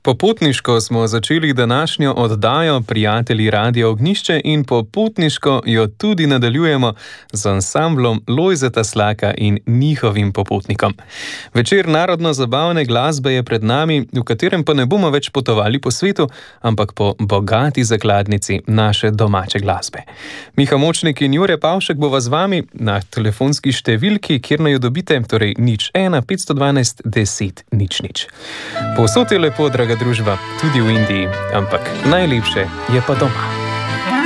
Popotniško smo začeli današnjo oddajo Prijatelji Radia Ognjišče in popotniško jo tudi nadaljujemo z ansamblom Lojzeta Slaka in njihovim popotnikom. Večer narodno-zabavne glasbe je pred nami, v katerem pa ne bomo več potovali po svetu, ampak po bogati zakladnici naše domače glasbe. Miha Močnik in Jure Pavšek bova z vami na telefonski številki, kjer naj jo dobite, torej 01 512 10 00. Povsod je lepo, draga družba, tudi v Indiji, ampak najlepše je pa doma.